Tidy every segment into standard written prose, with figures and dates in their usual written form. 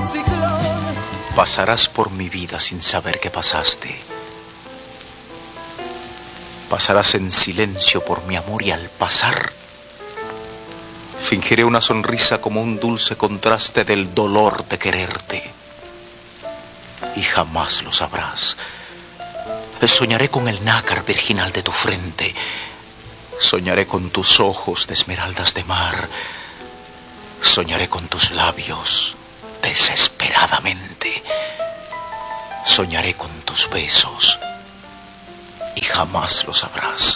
un ciclón. Pasarás por mi vida sin saber que pasaste. Pasarás en silencio por mi amor y al pasar fingiré una sonrisa como un dulce contraste del dolor de quererte. Y jamás lo sabrás. Soñaré con el nácar virginal de tu frente. Soñaré con tus ojos de esmeraldas de mar. Soñaré con tus labios desesperadamente. Soñaré con tus besos. Y jamás lo sabrás.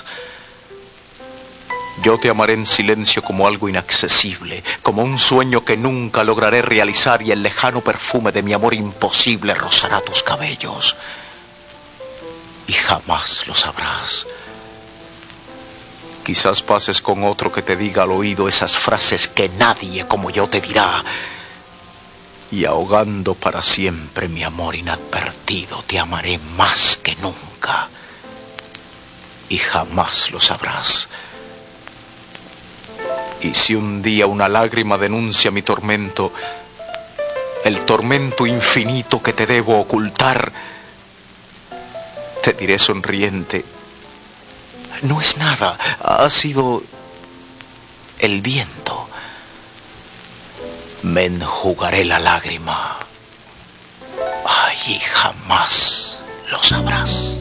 Yo te amaré en silencio como algo inaccesible, como un sueño que nunca lograré realizar, y el lejano perfume de mi amor imposible rozará tus cabellos. Y jamás lo sabrás. Quizás pases con otro que te diga al oído esas frases que nadie como yo te dirá, y ahogando para siempre mi amor inadvertido, te amaré más que nunca. Y jamás lo sabrás. Y si un día una lágrima denuncia mi tormento, el tormento infinito que te debo ocultar, te diré sonriente: no es nada, ha sido el viento. Me enjugaré la lágrima. Ay, y jamás lo sabrás.